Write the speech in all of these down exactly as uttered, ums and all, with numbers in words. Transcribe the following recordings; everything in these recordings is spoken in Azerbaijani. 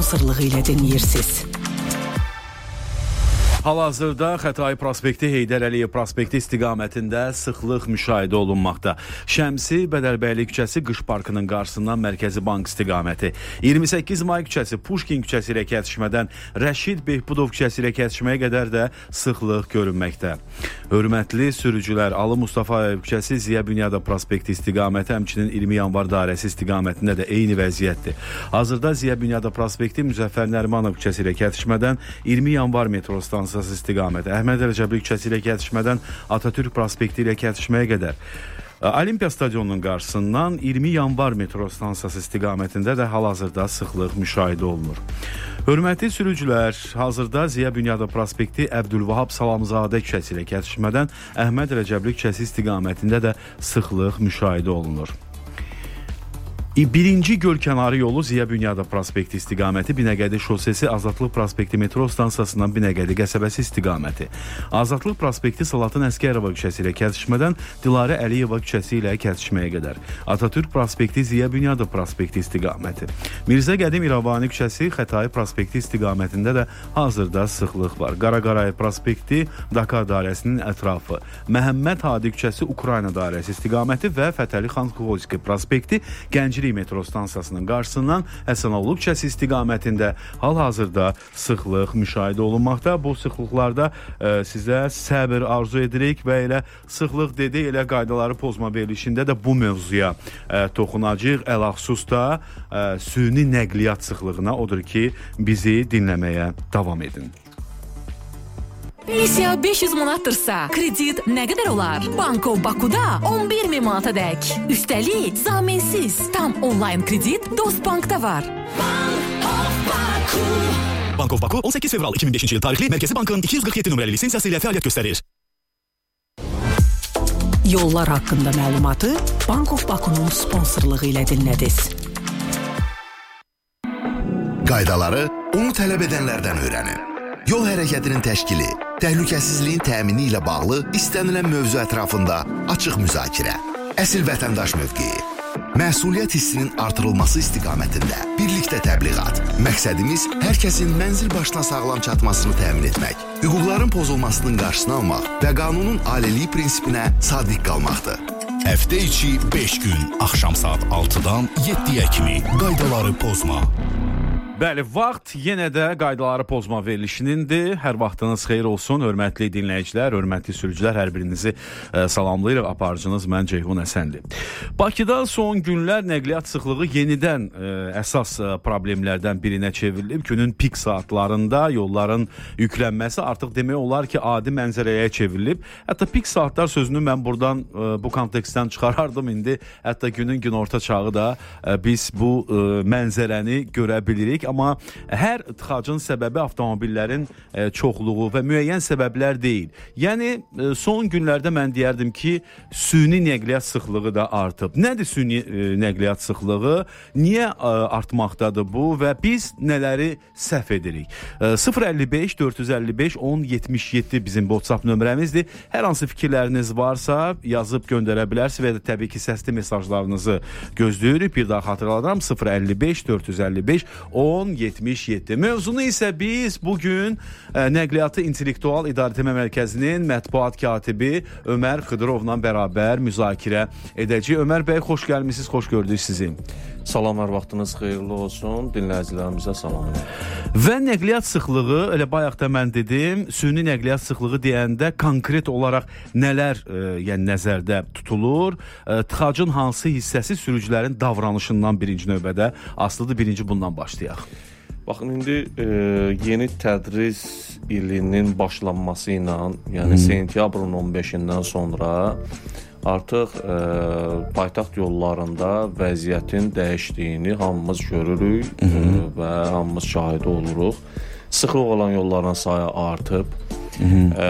sponsorluğu ilə dinləyirsiniz. Hal-hazırda Xətai prospekti, Heydər Əliyev prospekti istiqamətində sıxlıq müşahidə olunmaqda. Şəmsi, Bədəlbəyli küçəsi, Qış Parkının qarşısından Mərkəzi Bank istiqaməti. iyirmi səkkiz may küçəsi, Puşkin küçəsi ilə kəsişmədən Rəşid Behbudov küçəsi ilə kəsişməyə qədər də sıxlıq görünməkdə. Hörmətli sürücülər, Alı Mustafayev küçəsi, Ziya Bünyadov prospekti istiqaməti, həmçinin iyirmi yanvar dairəsi istiqamətində də eyni vəziyyətdir. Hazırda Ziya Bünyadov prospekti, Müzəffər Nərimanov küçəsi ilə kəsişmədən iyirmi yanvar metro stansiyası istiqaməti, Əhməd Əlcəbli küçəsi ilə kəsişmədən Atatürk prospekti ilə kəsişməyə qədər. Olimpiya stadionunun qarşısından iyirmi yanvar metro stansiyası istiqamətində də hal-hazırda sıxlıq müşahidə olunur. Hörmətli sürücülər, hazırda Ziya Bünyadov prospekti, Əbdülvahab Salamzadə küçəsi ilə kəsişmədən Əhməd Əlcəbli küçəsi istiqamətində də sıxlıq müşahidə olunur. Birinci Gölkənarı yolu Ziya Bünyadov prospekti istiqaməti, Binəqədi şosesi, Azadlıq prospekti metro stansiyasından Binəqədi qəsəbəsi istiqaməti. Azadlıq prospekti Salatın Əskərova küçəsi ilə kəsişmədən Dilarə Əliyeva küçəsi ilə kəsişməyə qədər. Atatürk prospekti, Ziya Bünyadov prospekti istiqaməti. Mirzə Qədim İrəvani küçəsi, Xətai prospekti istiqamətində də hazırda sıxlıq var. Qaraqarayev prospekti, Dakar dairəsinin ətrafı. Məhəmməd Hadi küçəsi, Ukrayna dairəsi istiqaməti və Fətəli Xan Xoyski prospekti, Gənclik metro stansiyasının qarşısından Həsənoğlu küçəsi istiqamətində hal-hazırda sıxlıq müşahidə olunmaqda. Bu sıxlıqlarda e, sizə səbir arzu edirik və elə sıxlıq dedi, elə qaydaları pozma verilişində də bu mövzuya e, toxunacaq. Ələxsus da e, süni nəqliyyat sıxlığına, odur ki, bizi dinləməyə davam edin. Pensiya beş yüz manatdırsa, kredit nə qədər olar? Banko Bakuda on bir min manata dək. Üstəlik, zaminsiz, tam onlayn kredit Dostbankda var. Bank of Baku on səkkiz fevral iki min beşinci il tarixli Mərkəzi Bankın iki yüz qırx yeddi nömrəli lisensiyası ilə fəaliyyət göstərir. Yollar haqqında məlumatı Bank of Baku'nun sponsorluğu ilə dinlədiniz. Qaydaları onu tələb edənlərdən öyrənin. Yol hərəkətinin təşkili, təhlükəsizliyin təmini ilə bağlı istənilən mövzu ətrafında açıq müzakirə. Əsil vətəndaş mövqeyi. Məsuliyyət hissinin artırılması istiqamətində birlikdə təbliğat. Məqsədimiz hər kəsin mənzil başına sağlam çatmasını təmin etmək, hüquqların pozulmasının qarşısını almaq və qanunun aliliyi prinsipinə sadiq qalmaqdır. Həftə içi beş gün, axşam saat altıdan yeddiyə kimi qaydaları pozma. Bəli, vaxt yenə də qaydaları pozma verilişinindir. Hər vaxtınız xeyir olsun, hörmətli dinləyicilər, hörmətli sürücülər, hər birinizi e, salamlayırıq. Aparıcınız mən Ceyhun Əsənli. Bakıda son günlər nəqliyyat sıxlığı yenidən e, əsas e, problemlərdən birinə çevrilib. Günün pik saatlarında yolların yüklənməsi artıq demək olar ki, adi mənzərəyə çevrilib. Hətta pik saatlar sözünü mən buradan e, bu kontekstdən çıxarardım. İndi hətta günün günorta çağı da e, biz bu e, mənzərəni görə bilirik. Amma hər tıxacın səbəbi avtomobillərin e, çoxluğu və müəyyən səbəblər deyil. Yəni, e, son günlərdə mən deyərdim ki, süni nəqliyyat sıxlığı da artıb. Nədir süni e, nəqliyyat sıxlığı? Niyə e, artmaqdadır bu və biz nələri səhv edirik? E, sıfır əlli beş dörd yüz əlli beş on yetmiş yeddi bizim WhatsApp nömrəmizdir. Hər hansı fikirləriniz varsa yazıb göndərə bilərsiniz və də təbii ki, səsli mesajlarınızı gözləyirik. Bir daha xatırladıram, sıfır əlli beş dörd yüz əlli beş on yetmiş yeddi. Mövzunu isə biz bugün e, Nəqliyyatı İntellektual İdarəetmə Mərkəzinin mətbuat katibi Ömər Xıdırovla bərabər müzakirə edəcəyik. Ömər bəy, xoş gəlmisiniz, xoş gördük sizi. Salamlar, vaxtınız xeyirli olsun, dinləyicilərimizə salam. Və nəqliyyat sıxlığı, elə bayaq da mən dedim, süni nəqliyyat sıxlığı deyəndə konkret olaraq nələr e, yəni nəzərdə tutulur? E, tıxacın hansı hissəsi sürücülərin davranışından birinci növbədə asılıdır? Birinci bundan başlayaq. Baxın, indi e, yeni tədris ilinin başlanması ilə, yəni hmm. sentyabrın on beşindən sonra artıq e, paytaxt yollarında vəziyyətin dəyişdiyini hamımız görürük e, və hamımız şahidi oluruq. Sıxlıq olan yolların sayı artıb, e,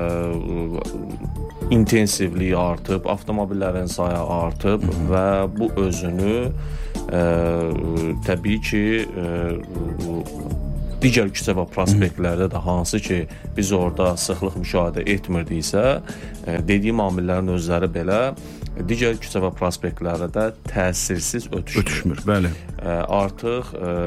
intensivliyi artıb, avtomobillərin sayı artıb və bu özünü e, təbii ki e, digər küçə və prospektlərdə də hansı ki biz orada sıxlıq müşahidə etmirdiksə, dediyim amillərin özləri belə digər küçə və prospektlərdə də təsirsiz ötüşmür. Ötüşmür, bəli. Artıq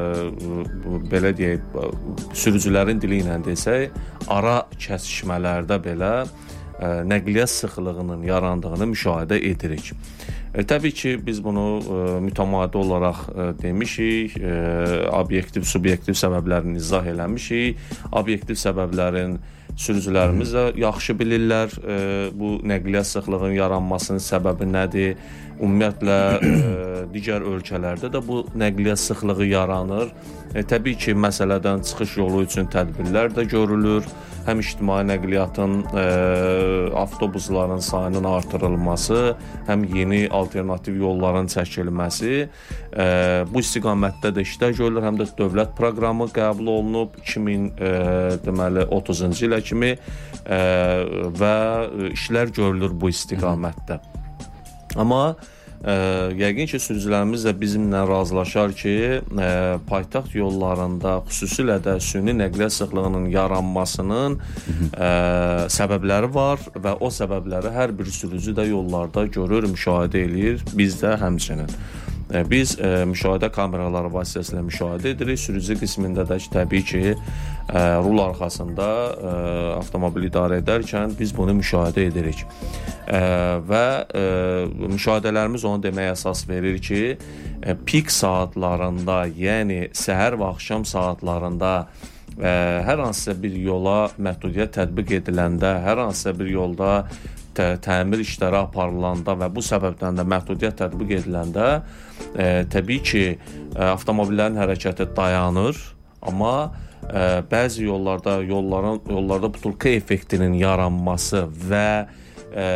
belə deyək, sürücülərin dili ilə desək, ara kəsişmələrdə belə nəqliyyat sıxlığının yarandığını müşahidə edirik. E, təbii ki, biz bunu e, mütəmadi olaraq e, demişik, e, obyektiv, subyektiv səbəblərini izah eləmişik. Obyektiv səbəblərin sürücülərimiz də yaxşı bilirlər, e, bu nəqliyyat sıxlığının yaranmasının səbəbi nədir? Ümumiyyətlə, e, digər ölkələrdə də bu nəqliyyat sıxlığı yaranır. E, təbii ki, məsələdən çıxış yolu üçün tədbirlər də görülür. Həm ictimai nəqliyyatın, e, avtobusların sayının artırılması, həm yeni alternativ yolların çəkilməsi, e, bu istiqamətdə də işlər görülür, həm də dövlət proqramı qəbul olunub iki min otuzuncu ilə kimi e, və işlər görülür bu istiqamətdə. Amma Ə, yəqin ki, sürücülərimiz də bizimlə razılaşar ki, ə, paytaxt yollarında xüsusilə də süni nəqliyyat sıxlığının yaranmasının ə, səbəbləri var və o səbəbləri hər bir sürücü də yollarda görür, müşahidə eləyir, biz də həmçinin. Ə, biz ə, müşahidə kameraları vasitəsilə müşahidə edirik, sürücü qismində də ki, təbii ki, ə, rul arxasında ə, avtomobil idarə edərkən biz bunu müşahidə edirik. Ə, və ə, müşahidələrimiz onu deməyə əsas verir ki, ə, pik saatlarında, yəni səhər və axşam saatlarında ə, hər hansısa bir yola məhdudiyyət tətbiq ediləndə, hər hansısa bir yolda tə təmir işləri aparılanda və bu səbəbdən də məhdudiyyət tətbiq ediləndə ə, təbii ki, ə, avtomobillərin hərəkəti dayanır, amma ə, bəzi yollarda yolların yollarda butulka effektinin yaranması və Ə,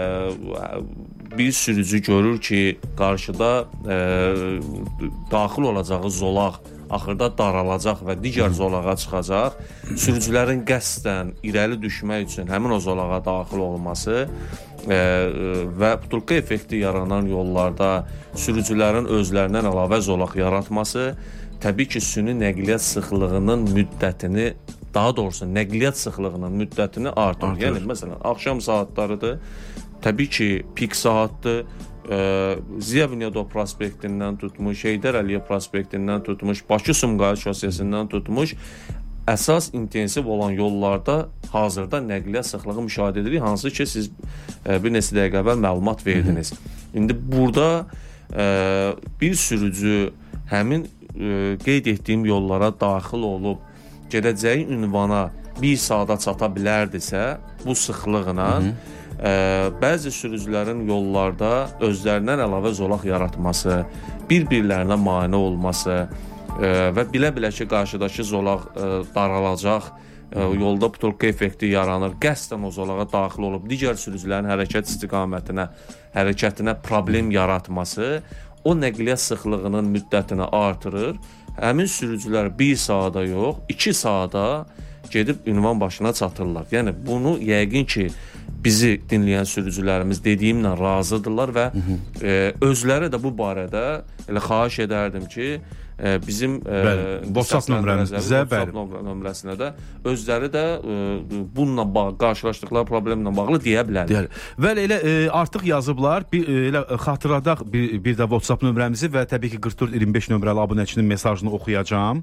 bir sürücü görür ki, qarşıda ə, daxil olacağı zolaq axırda daralacaq və digər zolağa çıxacaq. Sürücülərin qəsdən irəli düşmək üçün həmin o zolağa daxil olması ə, və butulka effekti yaranan yollarda sürücülərin özlərindən əlavə zolaq yaratması təbii ki, süni nəqliyyat sıxlığının müddətini, daha doğrusu nəqliyyat sıxlığının müddətini artırır. Artır. Yəni, məsələn, axşam saatlarıdır, təbii ki, pik saatdır, e, Ziya Bünyadov prospektindən tutmuş, Heydər Əliyev prospektindən tutmuş, Bakı-Sumqayıt şosesindən tutmuş, əsas intensiv olan yollarda hazırda nəqliyyat sıxlığı müşahidə edirik, hansı ki, siz e, bir neçə dəqiqə əvvəl məlumat verdiniz. İndi burada e, bir sürücü həmin e, qeyd etdiyim yollara daxil olub, gedəcəyi ünvana bir saata çata bilərdisə, bu sıxlıqla ə, bəzi sürücülərin yollarda özlərindən əlavə zolaq yaratması, bir-birlərinə mane olması ə, və bilə-bilə ki, qarşıdakı zolaq ə, daralacaq, ə, yolda butulka effekti yaranır, qəsdən o zolağa daxil olub, digər sürücülərin hərəkət istiqamətinə, hərəkətinə problem yaratması o nəqliyyat sıxlığının müddətini artırır. Həmin sürücülər bir saata yox, iki saata gedib ünvan başına çatırlar. Yəni, bunu yəqin ki, bizi dinləyən sürücülərimiz dediyimlə razıdırlar və e, özləri də bu barədə elə xahiş edərdim ki, e, bizim WhatsApp nömrəmizə, nömrəsinə də özləri də e, bununla bağlı, qarşılaşdıqları problemlə bağlı deyə bilərlər. Və elə e, artıq yazıblar, bir, elə xatırladaq bir, bir də WhatsApp nömrəmizi və təbii ki, qırx dörd iyirmi beş nömrəli abunəçinin mesajını oxuyacağam.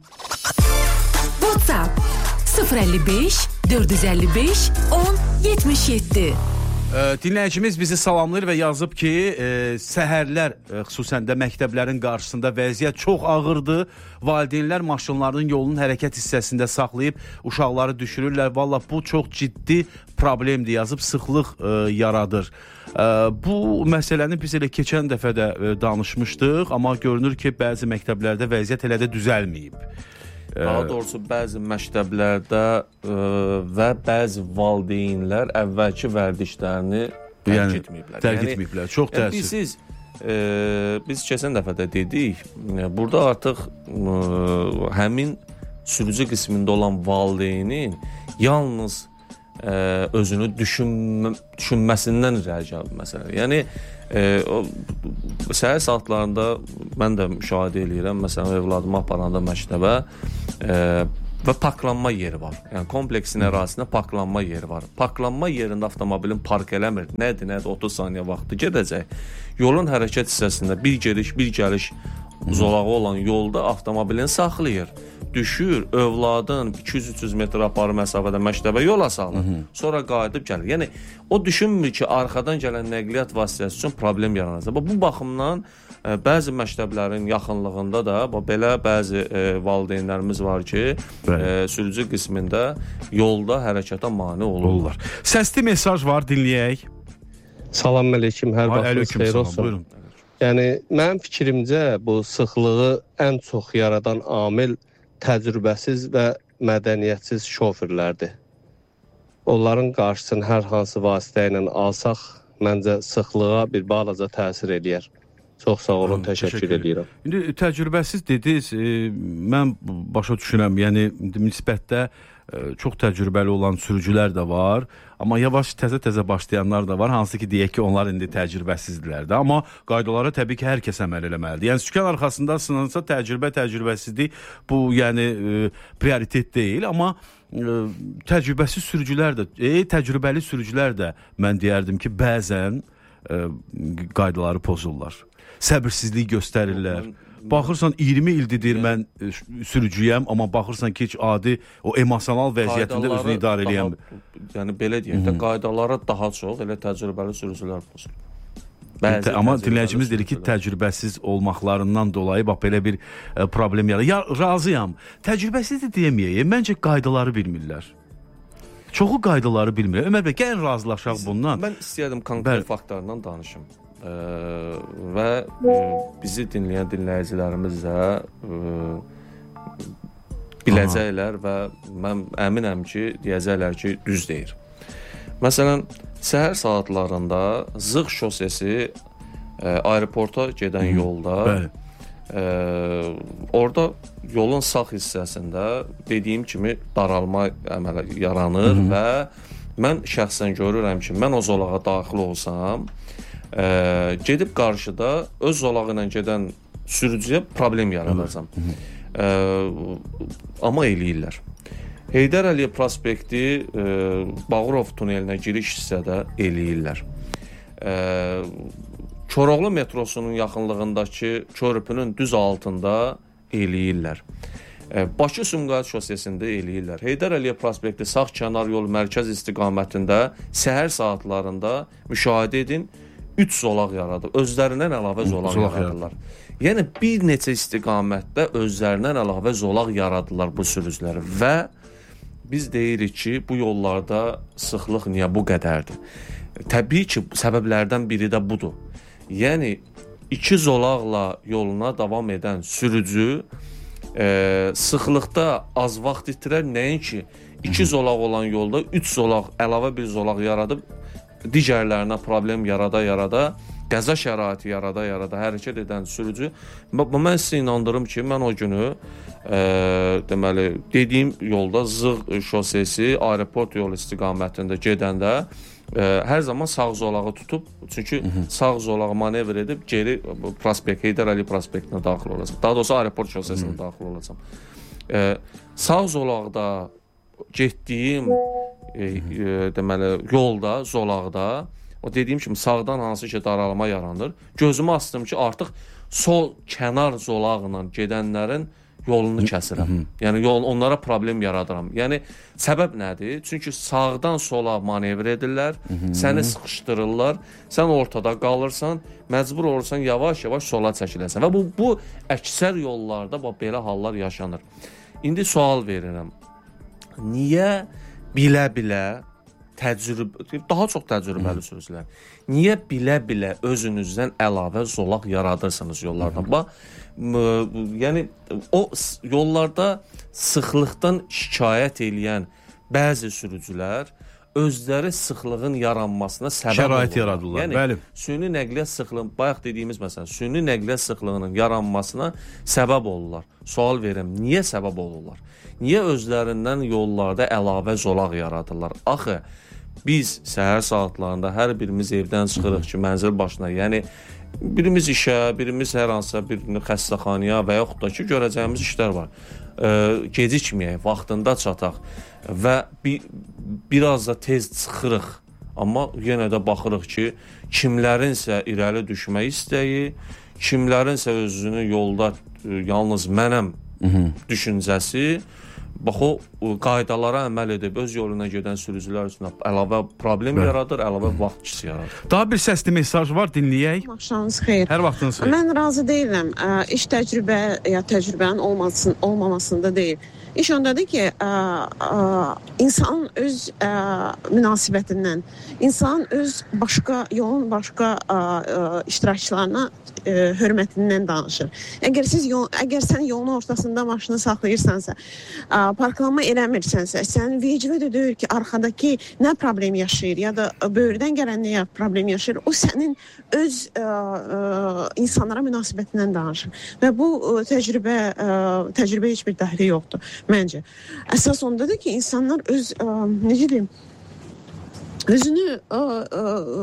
WhatsApp sıfır əlli beş dörd yüz əlli beş on yetmiş yeddi. Dinləyicimiz bizi salamlayır və yazıb ki, e, səhərlər, e, xüsusən də məktəblərin qarşısında vəziyyət çox ağırdır. Valideynlər maşınlarının yolunun hərəkət hissəsində saxlayıb uşaqları düşürürlər. Valla bu çox ciddi problemdir, yazıb sıxlıq e, yaradır. E, bu məsələni biz elə keçən dəfə də e, danışmışdıq, amma görünür ki, bəzi məktəblərdə vəziyyət elə də düzəlməyib. Daha doğrusu bəzi məktəblərdə ə, və bəzi valideynlər əvvəlki vərdişlərini tərk yəni, etməyiblər. Tərk etməyiblər, çox yəni, təəssüf. Biz, siz, ə, biz keçən dəfə də dedik, burada artıq ə, həmin sürücü qismində olan valideynin yalnız ə, özünü düşünmə, düşünməsindən irəli gəlir məsələ. Yəni, ə, o, səhər saatlarında mən də müşahidə eləyirəm, məsələn, evladımı aparanda məktəbə, e, və parklanma yeri var. Yəni kompleksin ərazisində parklanma yeri var. Parklanma yerində avtomobilin park eləmir. Nədir, nədir otuz saniyə vaxtı gedəcək. Yolun hərəkət hissəsində bir gediş, bir gəliş zolağı olan yolda avtomobilini saxlayır. Düşür, övladın iki yüz üç yüz metr aparı məsafədə məktəbə yola salır. Sonra qayıdıb gəlir. Yəni o düşünmür ki, arxadan gələn nəqliyyat vasitəsi üçün problem yaranacaq. Bu baxımdan ə, bəzi məktəblərin yaxınlığında da belə bəzi ə, valideynlərimiz var ki, ə, sürücü qismində yolda hərəkətə mane olurlar. Səsli mesaj var, dinləyək. Salam əleykum, hər vaxtınız xeyir olsun. Buyurun. Yəni mənim fikrimcə bu sıxlığı ən çox yaradan amil təcrübəsiz və mədəniyyətsiz şoferlərdir. Onların qarşısını hər hansı vasitə ilə alsaq, məncə sıxlığa bir balaca təsir eləyər. Çox sağ olun, təşəkkür, təşəkkür edirəm. İndi təcrübəsiz dediniz, e, mən başa düşürəm, yəni nisbətdə e, çox təcrübəli olan sürücülər də var, amma yavaş təzə-təzə başlayanlar da var, hansı ki deyək ki, onlar indi təcrübəsizdirlər də, amma qaydalara təbii ki, hər kəs əməl eləməlidir. Yəni sükan arxasında sınansa təcrübə, təcrübəsizlik bu, yəni e, prioritet deyil, amma e, təcrübəsiz sürücülər də, e, təcrübəli sürücülər də mən deyərdim ki, bəzən e, qaydaları pozurlar. Səbirsizlik göstərirlər. Baxırsan iyirmi ildir deyir mən sürücüyəm, amma baxırsan ki heç adi o emosional vəziyyətində özünü idarə edən. Yəni belə deyək də qaydalara daha çox elə təcrübəli sürücülər pozur. Bəzi amma dinləyicimiz deyir ki, təcrübəsiz olmaqlarından dolayı bax belə bir e, problem yaranır. Ya razıyam. Təcrübəsiz də deyəməyək. Məncə qaydaları bilmirlər. Çoxu qaydaları bilmir. Ömər bəy, gəlin razılaşaq bundan. Mən istəyirəm konkret faktlardan danışım. Ə, və ə, bizi dinləyən dinləyicilərimiz də ə, biləcəklər və mən əminəm ki, deyəcəklər ki, düz deyir. Məsələn, səhər saatlarında Zığ şosesi ə, aeroporta gedən Hı, yolda ə, orada yolun sağ hissəsində dediyim kimi daralma əmələ yaranır Hı, və mən şəxsən görürəm ki, mən o zolağa daxil olsam, Ə, gedib qarşıda öz zolağı ilə gedən sürücüyə problem yaradacam. Ə, amma eləyirlər. Heydər Əliyev prospekti ə, Bağırov tunelinə giriş hissədə eləyirlər. Ə, Koroğlu metrosunun yaxınlığındakı körpünün düz altında eləyirlər. Ə, Bakı Sumqayıt şosesində eləyirlər. Heydər Əliyev prospekti sağ kənar yol mərkəz istiqamətində səhər saatlarında müşahidə edin, üç zolaq yaradır. Özlərindən əlavə zolaq, zolaq yaradırlar. Yəni bir neçə istiqamətdə özlərindən əlavə zolaq yaradırlar bu sürücülər və biz deyirik ki, bu yollarda sıxlıq niyə bu qədərdir? Təbii ki, səbəblərdən biri də budur. Yəni iki zolaqla yoluna davam edən sürücü e, sıxlıqda az vaxt itirər, nəinki iki zolaq olan yolda üç zolaq, əlavə bir zolaq yaradıb digərlərinə problem yarada-yarada, qəza şəraiti yarada-yarada hərəkət edən sürücü. Mən sizə inandırım ki, mən o günü e, deməli, dediyim yolda Zığ şosesi aeroport yolu istiqamətində gedəndə e, hər zaman sağ zolağı tutub, çünki Hı -hı. sağ zolağı manevr edib geri prospekt, Heydər Əliyev prospektinə daxil olacaq. Daha doğrusu aeroport şosesinə daxil olacaq. E, sağ zolaqda getdiyim E, e, deməli yolda, zolaqda o dediyim kimi sağdan hansı ki daralma yaranır. Gözümü açdım ki, artıq sol kənar zolaqla gedənlərin yolunu kəsirəm. Yəni yol onlara problem yaradıram. Yəni səbəb nədir? Çünki sağdan sola manevr edirlər, səni sıxışdırırlar. Sən ortada qalırsan, məcbur olursan yavaş-yavaş sola çəkiləsən. Və bu bu əksər yollarda bax belə hallar yaşanır. İndi sual verirəm. Niyə bilə-bilə təcrübə, daha çox təcrübəli sürücülər, niyə bilə-bilə özünüzdən əlavə zolaq yaradırsınız yollardan? Bax, yəni o yollarda sıxlıqdan şikayət eləyən bəzi sürücülər özləri sıxlığın yaranmasına səbəb şərait yaradırlar. Yəni, bəli. Süni nəqliyyat sıxlığı, bayaq dediyimiz məsələn, süni nəqliyyat sıxlığının yaranmasına səbəb olurlar. Sual verirəm, niyə səbəb olurlar? Niyə özlərindən yollarda əlavə zolaq yaradırlar? Axı, biz səhər saatlarında hər birimiz evdən çıxırıq ki, mənzil başına, yəni birimiz işə, birimiz hər hansısa bir xəstəxanaya və yaxud da ki, görəcəyimiz işlər var. gecikməyək, vaxtında çataq və bir, biraz da tez çıxırıq. Amma yenə də baxırıq ki, kimlərinsə irəli düşmək istəyi, kimlərinsə özünü yolda yalnız mənəm düşüncəsi, bax o qaydalara əməl edib öz yoluna gedən sürücülər üçün əlavə problem Bəli. yaradır, əlavə vaxt çisi yaradır. Daha bir səsli mesaj var, dinləyək. Axşamınız xeyir. Hər vaxtınız xeyir. Mən razı deyiləm. İş təcrübə ya təcrübənin olmasın, olmamasında deyil. İş ondadır ki, ə, ə, insanın öz ə, münasibətindən, insanın öz başqa yolun başqa ə, ə, iştirakçılarına ə, hörmətindən danışır. Əgər siz yol, əgər sən yolun ortasında maşını saxlayırsansa, ə, parklanma eləmirsənsə, sən vecivə də deyir ki, arxadakı nə problem yaşayır ya da böyürdən gələn nə problem yaşayır, o sənin öz ə, ə, insanlara münasibətindən danışır. Və bu ə, təcrübə ə, təcrübə heç bir dəhli yoxdur. Məncə. Əsas ondadır ki, insanlar öz, ə, necə deyim, özünü ə, ə,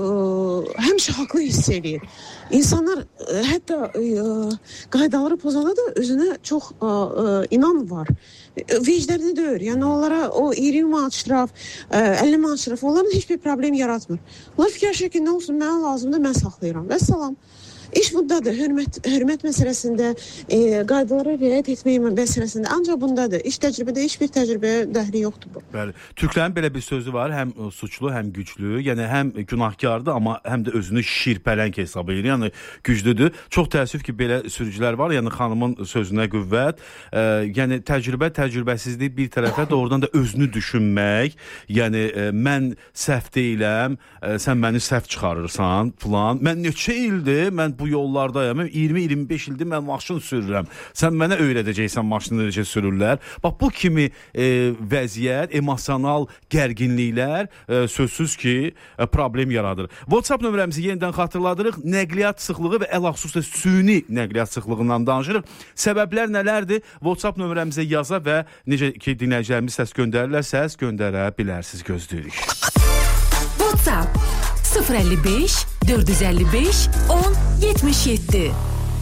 ə, həmişə haqlı hiss edir. İnsanlar ə, hətta ə, qaydaları pozanda da özünə çox ə, ə, inan var. Vicdanı deyir. Yəni onlara o iyirmi manat ştraf, əlli manat ştraf, onların heç bir problem yaratmır. Onlar fikirləşir ki, nə olsun, mənə lazımdır, mən saxlayıram. Və salam. İş bundadır. Hörmət, hörmət məsələsində, e, qaydalara riayət etmək məsələsində ancaq bundadır. İş təcrübədə heç bir təcrübəyə dəhli yoxdur bu. Bəli. Türklərin belə bir sözü var, həm suçlu, həm güclü, yəni həm günahkardır, amma həm də özünü şirpələnk hesab edir, yəni güclüdür. Çox təəssüf ki, belə sürücülər var, yəni xanımın sözünə qüvvət, e, yəni təcrübə, təcrübəsizlik bir tərəfə, doğrudan da özünü düşünmək, yəni e, mən səhv deyiləm, e, sən məni səhv çıxarırsan, falan. Mən neçə ildir, mən bu yollardayım. iyirmi iyirmi beş ildir mən maşın sürürəm. Sən mənə öyrədəcəksən maşını necə sürürlər. Bax bu kimi e, vəziyyət, emosional gərginliklər e, sözsüz ki, e, problem yaradır. WhatsApp nömrəmizi yenidən xatırladırıq. Nəqliyyat sıxlığı və əlxüsus süni nəqliyyat sıxlığından danışırıq. Səbəblər nələrdir? WhatsApp nömrəmizə yaza və necə ki dinləyicilərimiz səs göndərirlər, səs göndərə bilərsiniz. Gözləyirik. WhatsApp sıfır əlli beş dörd yüz əlli beş on yetmiş yeddi.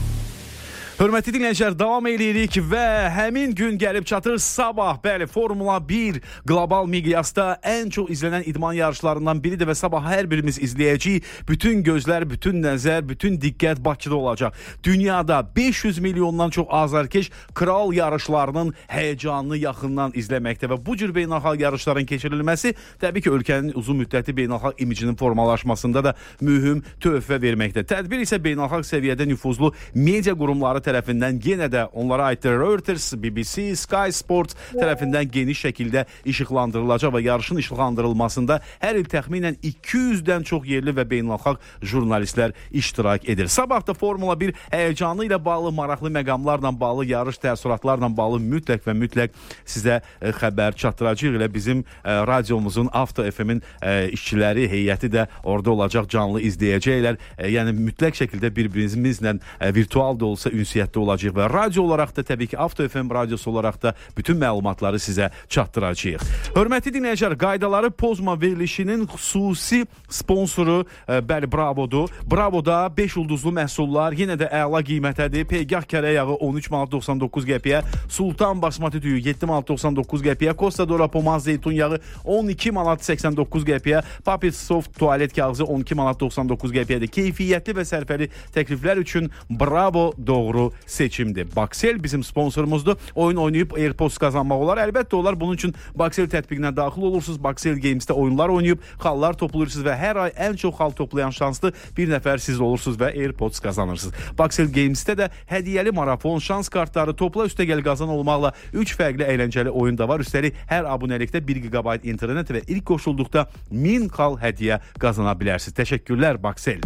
Hörmətli dinləyicilər, davam edirik və həmin gün gəlib çatır sabah. Bəli, Formula bir qlobal miqyasda ən çox izlənən idman yarışlarından biridir və sabah hər birimiz izləyəcəyik. Bütün gözlər, bütün nəzər, bütün diqqət Bakıda olacaq. Dünyada beş yüz milyondan çox azarkeş kral yarışlarının həyəcanını yaxından izləməkdə və bu cür beynəlxalq yarışların keçirilməsi təbii ki, ölkənin uzun müddətli beynəlxalq imicinin formalaşmasında da mühüm töhfə verməkdə. Tədbir isə beynəlxalq səviyyədə nüfuzlu media qurumları tərəfindən yenə də onlara aiddir. Reuters, B B C, Sky Sports tərəfindən geniş şəkildə işıqlandırılacaq və yarışın işıqlandırılmasında hər il təxminən iki yüzdən çox yerli və beynəlxalq jurnalistlər iştirak edir. Sabah da Formula bir həyəcanı ilə bağlı, maraqlı məqamlarla bağlı, yarış təəssüratlarla bağlı mütləq və mütləq sizə e, xəbər çatdıracağıq. Elə bizim e, radiomuzun Avto F M-in e, işçiləri, heyəti də orada olacaq, canlı izləyəcəklər. E, yəni mütləq şəkildə bir-birimizlə e, virtual da olsa ünsiyyət olacaq və radio olaraq da təbii ki Avto F M radiosu olaraq da bütün məlumatları sizə çatdıracağıq. Hörmətli dinləyicilər, qaydaları pozma verilişinin xüsusi sponsoru e, bəli Bravodur. Bravoda beş ulduzlu məhsullar yenə də əla qiymətədir. Peygah kərə yağı on üç manat doxsan doqquz qəpiyə, Sultan basmati düyü yeddi manat doxsan doqquz qəpiyə, Costa Dora pomaz zeytun yağı on iki manat səksən doqquz qəpiyə, Papit Soft tualet kağızı on iki manat doxsan doqquz qəpiyədir. Keyfiyyətli və sərfəli təkliflər üçün Bravo doğru seçimdir. Baxsel bizim sponsorumuzdur. Oyun oynayıb AirPods qazanmaq olar. Əlbəttə olar. Bunun üçün Baxsel tətbiqinə daxil olursunuz. Baxsel Games'də oyunlar oynayıb xallar toplayırsınız və hər ay ən çox xal toplayan şanslı bir nəfər siz olursunuz və AirPods qazanırsınız. Baxsel Games'də də hədiyyəli marafon, şans kartları, topla üstəgəl qazan olmaqla üç fərqli əyləncəli oyun da var. Üstəlik hər abunəlikdə bir giqabayt internet və ilk qoşulduqda min xal hədiyyə qazana bilərsiniz. Təşəkkürlər Baxsel.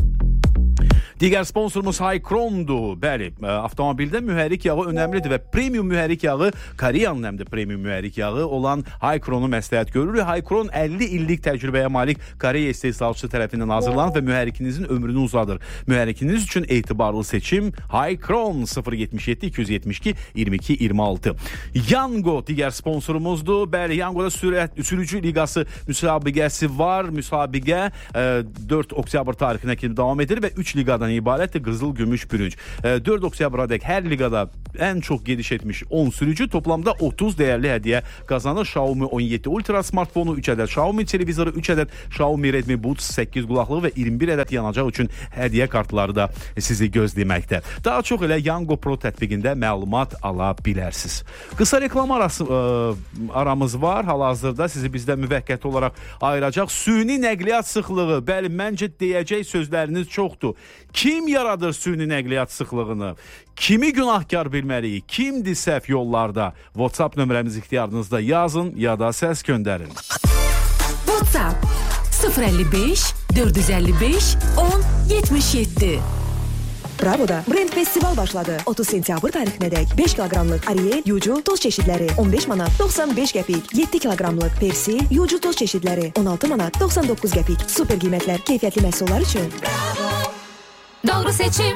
Digər sponsorumuz Haycron'dur. Bəli, avtomobildə mühərrik yağı önəmlidir və premium mühərrik yağı, Koreyanın həm də premium mühərrik yağı olan Haycron'u məsləhət görürük. Haycron əlli illik təcrübəyə malik Koreya istehsalçısı tərəfindən hazırlanır və mühərrikinizin ömrünü uzadır. Mühərrikiniz üçün etibarlı seçim Haycron sıfır yetmiş yeddi iki yüz yetmiş iki iyirmi iki iyirmi altı. Yango digər sponsorumuzdur. Bəli, Yangoda sürət, sürücü liqası müsabiqəsi var. Müsabiqə e, dörd oktyabr tarixinə kimi davam edir və üç liqadan liqalardan ibarətdir. Qızıl, gümüş, bürünc. dörd oktyabrədək hər liqada ən çox gediş etmiş on sürücü toplamda otuz dəyərli hədiyyə qazanır. Xiaomi on yeddi Ultra smartfonu, üç ədəd Xiaomi televizoru, üç ədəd Xiaomi Redmi Buds səkkiz qulaqlığı və iyirmi bir ədəd yanacaq üçün hədiyyə kartları da sizi gözləməkdə. Daha çox elə Yango Pro tətbiqində məlumat ala bilərsiniz. Qısa reklam arası ə, aramız var. Hal-hazırda sizi bizdə müvəqqəti olaraq ayıracaq. Süni nəqliyyat sıxlığı. Bəli, məncə deyəcək sözləriniz çoxdur. Kim yaradır süni nəqliyyat sıxlığını? Kimi günahkar bilməliyik? Kimdir səhv yollarda? WhatsApp nömrəmiz ixtiyarınızda yazın ya da səs göndərin. WhatsApp sıfır əlli beş dörd yüz əlli beş on yetmiş yeddi. Bravo'da Brand Festival başladı. otuz sentyabr tarixinədək beş kiloqramlıq Ariel, Yucu, toz çeşidləri on beş manat doxsan beş qəpik, yeddi kiloqramlıq Persi, Yucu toz çeşidləri on altı manat doxsan doqquz qəpik. Super qiymətlər, keyfiyyətli məhsullar üçün. Doğru seçim.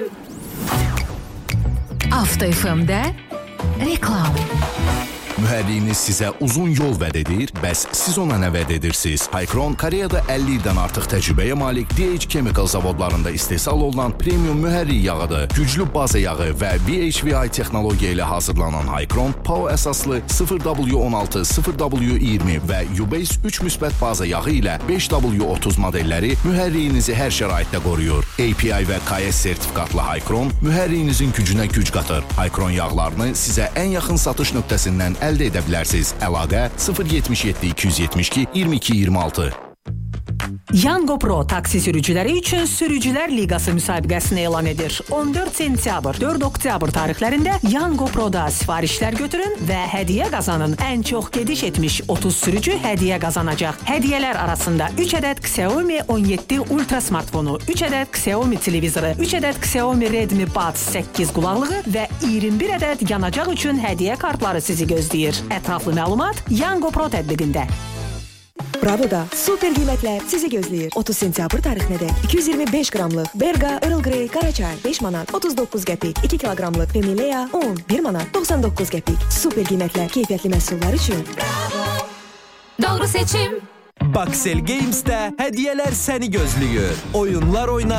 Avto F M-də reklam. Mühərriyiniz sizə uzun yol vəd edir, bəs siz ona nə vəd edirsiniz? Haycron Koreyada əlli ildən artıq təcrübəyə malik D H Chemical zavodlarında istehsal olunan premium mühərrik yağıdır. Güclü baza yağı və V H V I texnologiya ilə hazırlanan Haycron, P A O əsaslı sıfır W on altı, sıfır W iyirmi və U-Base üç müsbət baza yağı ilə beş W otuz modelləri mühərriyinizi hər şəraitdə qoruyur. A P I və K S sertifikatlı Haycron mühərriyinizin gücünə güc qatır. Haycron yağlarını sizə ən yaxın satış nöqtəsindən əldə edə bilərsiniz. Əlaqə sıfır yetmiş yeddi iki yüz yetmiş iki iyirmi iki iyirmi altı. Yango Pro taksi sürücüləri üçün Sürücülər Liqası müsabiqəsini elan edir. on dörd sentyabr, dörd oktyabr tarixlərində Yango Pro'da sifarişlər götürün və hədiyyə qazanın. Ən çox gediş etmiş otuz sürücü hədiyyə qazanacaq. Hədiyyələr arasında üç ədəd Xiaomi on yeddi Ultra smartfonu, üç ədəd Xiaomi televizoru, üç ədəd Xiaomi Redmi Buds səkkiz qulaqlığı və iyirmi bir ədəd yanacaq üçün hədiyyə kartları sizi gözləyir. Ətraflı məlumat Yango Pro tətbiqində. Bravo'da super qiymətlər sizi gözləyir. otuz sentyabr tarixinədək iki yüz iyirmi beş qramlıq Berga Earl Grey Qaraçay beş manat otuz doqquz qəpik, iki kiloqramlıq Femilea on bir manat doxsan doqquz qəpik. Super qiymətlər, keyfiyyətli məhsullar üçün. Doğru seçim. Baxel Games'də hədiyyələr səni gözləyir. Oyunlar oyna,